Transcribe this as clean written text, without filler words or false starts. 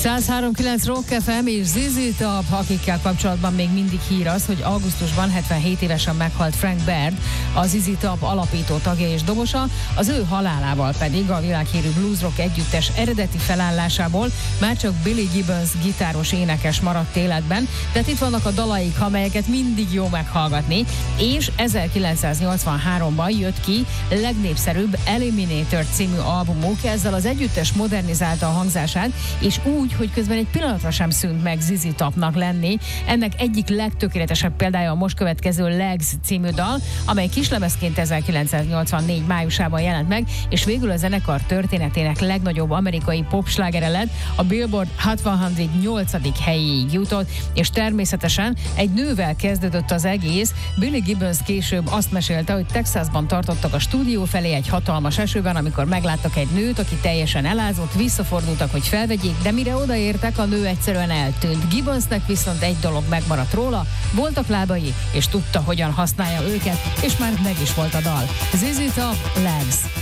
103.9 Rock FM és ZZ Top, akikkel kapcsolatban még mindig hír az, hogy augusztusban 77 évesen meghalt Frank Baird, a ZZ Top alapító tagja és dobosa, az ő halálával pedig a világhírű blues rock együttes eredeti felállásából már csak Billy Gibbons gitáros énekes maradt életben, de itt vannak a dalaik, amelyeket mindig jó meghallgatni, és 1983-ban jött ki legnépszerűbb Eliminator című albumuk, ezzel az együttes modernizálta a hangzását, és úgy, hogy közben egy pillanatra sem szűnt meg ZZ Topnak lenni. Ennek egyik legtökéletesebb példája a most következő Legs című dal, amely kislemezként 1984 májusában jelent meg, és végül a zenekar történetének legnagyobb amerikai popslágere lett, a Billboard Hot 100 8. helyéig jutott, és természetesen egy nővel kezdődött az egész. Billy Gibbons később azt mesélte, hogy Texasban tartottak a stúdió felé egy hatalmas esőben, amikor megláttak egy nőt, aki teljesen elázott, visszafordultak, hogy felvegyék, de mire odaértek, a nő egyszerűen eltűnt. Gibbonsnek viszont egy dolog megmaradt róla, voltak lábai, és tudta, hogyan használja őket, és már meg is volt a dal. ZZ Top, Legs.